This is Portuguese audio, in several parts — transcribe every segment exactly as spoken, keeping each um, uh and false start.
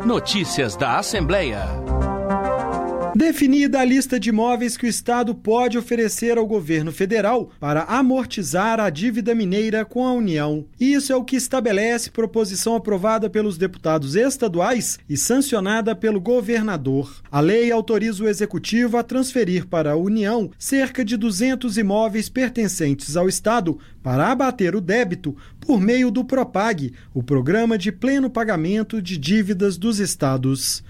Notícias da Assembleia. Definida a lista de imóveis que o Estado pode oferecer ao governo federal para amortizar a dívida mineira com a União. Isso é o que estabelece proposição aprovada pelos deputados estaduais e sancionada pelo governador. A lei autoriza o Executivo a transferir para a União cerca de duzentos imóveis pertencentes ao Estado para abater o débito por meio do PROPAG, o Programa de Pleno Pagamento de Dívidas dos Estados.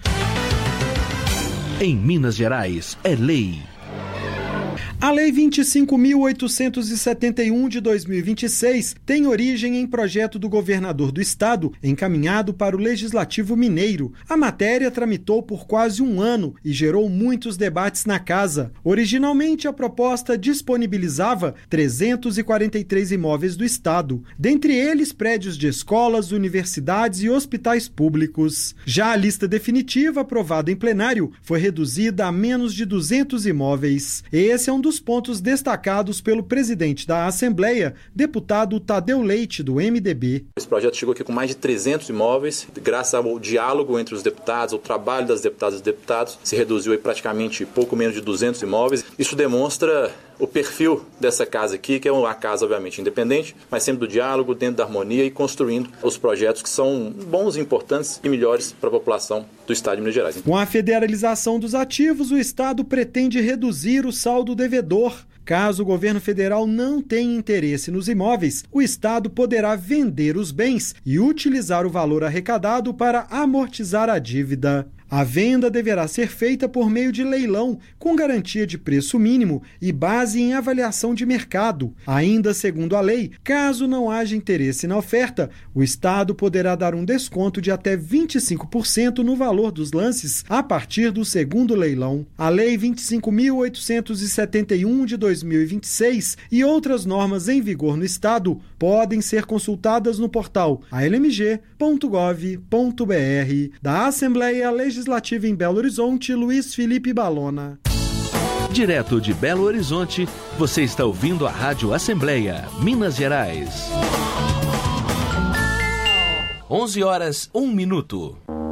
Em Minas Gerais, é lei. A Lei vinte e cinco mil oitocentos e setenta e um de dois mil e vinte e seis tem origem em projeto do governador do estado, encaminhado para o Legislativo Mineiro. A matéria tramitou por quase um ano e gerou muitos debates na casa. Originalmente, a proposta disponibilizava trezentos e quarenta e três imóveis do estado, dentre eles prédios de escolas, universidades e hospitais públicos. Já a lista definitiva, aprovada em plenário, foi reduzida a menos de duzentos imóveis. Esse é um dos pontos destacados pelo presidente da Assembleia, deputado Tadeu Leite, do M D B. Esse projeto chegou aqui com mais de trezentos imóveis, graças ao diálogo entre os deputados, ao trabalho das deputadas e deputados, se reduziu aí praticamente pouco menos de duzentos imóveis. Isso demonstra o perfil dessa casa aqui, que é uma casa obviamente independente, mas sempre do diálogo, dentro da harmonia e construindo os projetos que são bons, importantes e melhores para a população do estado de Minas Gerais. Com a federalização dos ativos, o estado pretende reduzir o saldo devedor. Caso o governo federal não tenha interesse nos imóveis, o estado poderá vender os bens e utilizar o valor arrecadado para amortizar a dívida. A venda deverá ser feita por meio de leilão, com garantia de preço mínimo e base em avaliação de mercado. Ainda segundo a lei, caso não haja interesse na oferta, o Estado poderá dar um desconto de até vinte e cinco por cento no valor dos lances a partir do segundo leilão. A Lei vinte e cinco mil oitocentos e setenta e um de dois mil e vinte e seis e outras normas em vigor no Estado podem ser consultadas no portal a l m g ponto gov ponto b r. Da Assembleia Legislativa Legislativa em Belo Horizonte, Luiz Felipe Balona. Direto de Belo Horizonte, você está ouvindo a Rádio Assembleia, Minas Gerais. onze horas, um minuto.